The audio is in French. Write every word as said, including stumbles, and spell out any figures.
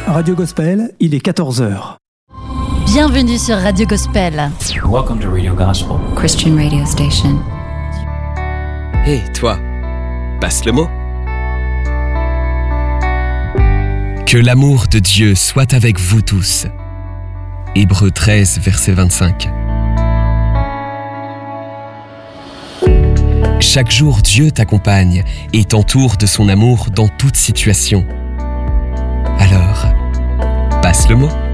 Radio Gospel, il est quatorze heures. Bienvenue sur Radio Gospel. Welcome to Radio Gospel. Christian radio station. Hé, hey, toi, passe le mot. Que l'amour de Dieu soit avec vous tous. Hébreux treize, verset vingt-cinq. Chaque jour, Dieu t'accompagne et t'entoure de son amour dans toute situation. Alors, passe le mot.